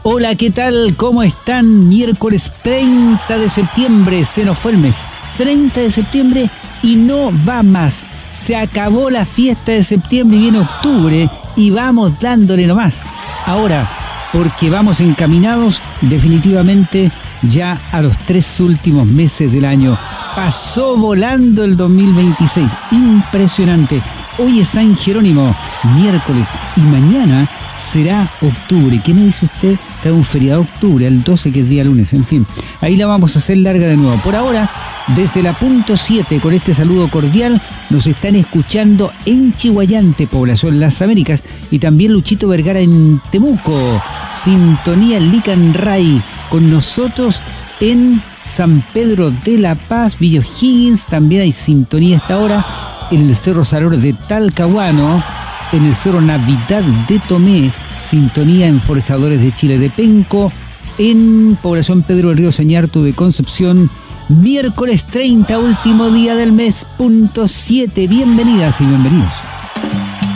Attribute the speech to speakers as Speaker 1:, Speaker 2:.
Speaker 1: Hola, ¿qué tal? ¿Cómo están? Miércoles 30 de septiembre, se nos fue el mes. 30 de septiembre y no va más. Se acabó la fiesta de septiembre y viene octubre y vamos dándole nomás. Ahora, porque vamos encaminados definitivamente ya a los 3 últimos meses del año. Pasó volando el 2026. Impresionante. Hoy es San Jerónimo, miércoles, y mañana será octubre. ¿Qué me dice usted? Está un feriado de octubre, el 12 que es día lunes, en fin. Ahí la vamos a hacer larga de nuevo. Por ahora, desde la punto 7, con este saludo cordial, nos están escuchando en Chihuayante, población Las Américas, y también Luchito Vergara en Temuco. Sintonía Licanray, con nosotros en San Pedro de la Paz, Villa O'Higgins, también hay sintonía a esta hora. En el Cerro Salor de Talcahuano, en el Cerro Navidad de Tomé, sintonía en Forjadores de Chile de Penco, en Población Pedro del Río Sañartu de Concepción, miércoles 30, último día del mes, punto 7. Bienvenidas y bienvenidos.